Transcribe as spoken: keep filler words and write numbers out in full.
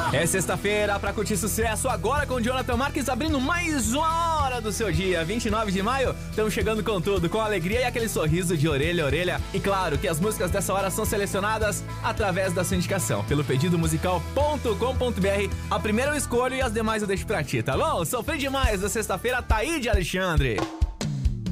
É sexta-feira pra curtir sucesso agora com o Jonathan Marques abrindo mais uma hora do seu dia. vinte e nove de maio, estamos chegando com tudo, com alegria e aquele sorriso de orelha a orelha. E claro que as músicas dessa hora são selecionadas através da sua indicação, pelo pedido musical ponto com ponto b r. A primeira eu escolho e as demais eu deixo pra ti, tá bom? Sofri demais da sexta-feira, Taíde Alexandre.